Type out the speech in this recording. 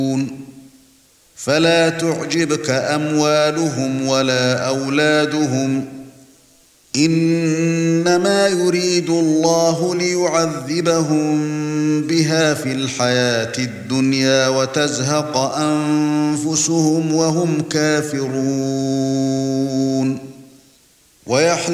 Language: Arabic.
فلا تعجبك أموالهم ولا أولادهم إنما يريد الله ليعذبهم بها في الحياة الدنيا وتزهق أنفسهم وهم كافرون